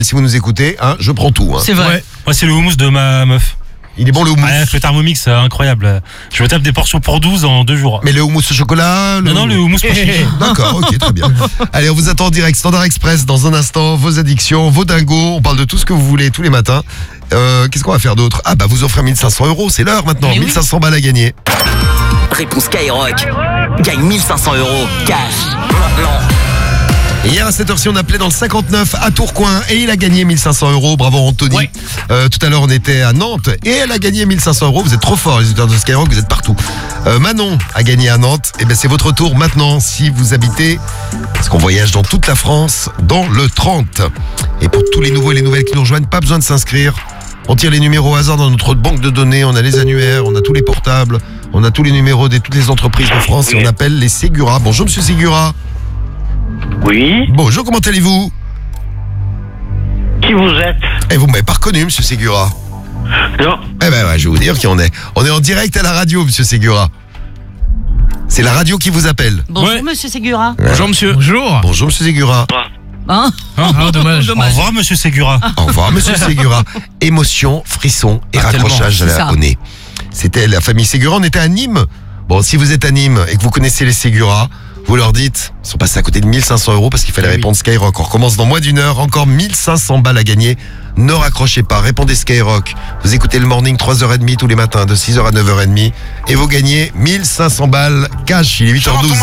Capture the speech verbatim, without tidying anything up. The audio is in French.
Si vous nous écoutez, hein, je prends tout. Hein. C'est vrai. Ouais. Moi, c'est le houmous de ma meuf. Il est bon le houmous. Ah, avec le Thermomix, c'est incroyable. Je me tape des portions pour douze en deux jours. Mais le houmous au chocolat le... Non, non, le houmous pour chichi. D'accord, ok, très bien. Allez, on vous attend en direct, Standard Express, dans un instant, vos addictions, vos dingos, on parle de tout ce que vous voulez tous les matins. Euh, qu'est-ce qu'on va faire d'autre? Ah bah vous offrez mille cinq cents euros, c'est l'heure maintenant, Mais oui. mille cinq cents balles à gagner. Réponse Skyrock. Gagne mille cinq cents euros cash. Maintenant. Hier à cette heure-ci, on appelait dans le cinquante-neuf à Tourcoing et il a gagné mille cinq cents euros. Bravo Anthony. Ouais. Euh, tout à l'heure, on était à Nantes et elle a gagné mille cinq cents euros. Vous êtes trop forts, les auditeurs de Skyrock, vous êtes partout. Euh, Manon a gagné à Nantes. Et ben c'est votre tour maintenant si vous habitez, parce qu'on voyage dans toute la France, dans le trente. Et pour tous les nouveaux et les nouvelles qui nous rejoignent, pas besoin de s'inscrire. On tire les numéros au hasard dans notre banque de données. On a les annuaires, on a tous les portables, on a tous les numéros de toutes les entreprises de France et on appelle les Ségura. Bonjour Monsieur Ségura. Oui, Bonjour, comment allez-vous? qui vous êtes? Eh, vous m'avez pas reconnu, Monsieur Ségura. Non, Eh ben, ouais, je vais vous dire qui on est. On est en direct à la radio, Monsieur Ségura. C'est la radio qui vous appelle. Bonjour, Ouais. monsieur Ségura. Bonjour, monsieur. Bonjour. Bonjour, Monsieur Ségura. Hein Ah, ah, dommage. Au revoir, monsieur Ségura. Au revoir, Monsieur Ségura. Émotion, frisson et Ah, raccrochage tellement, à la- c'est ça. au nez. C'était la famille Ségura. On était à Nîmes. Bon, si vous êtes à Nîmes et que vous connaissez les Ségura, vous leur dites, ils sont passés à côté de mille cinq cents euros parce qu'il fallait Eh oui. répondre Skyrock. On recommence dans moins d'une heure. Encore mille cinq cents balles à gagner. Ne raccrochez pas. Répondez Skyrock. Vous écoutez le morning trois heures trente tous les matins de six heures à neuf heures trente et vous gagnez mille cinq cents balles cash. Il est huit heures douze.